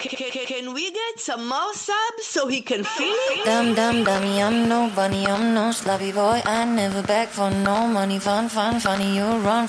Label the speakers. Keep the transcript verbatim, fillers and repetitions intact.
Speaker 1: Can we get some more subs so he can feel it?
Speaker 2: Dumb, dumb, dummy, I'm no bunny, I'm no sloppy boy. I never beg for no money, fun, fun, funny, you run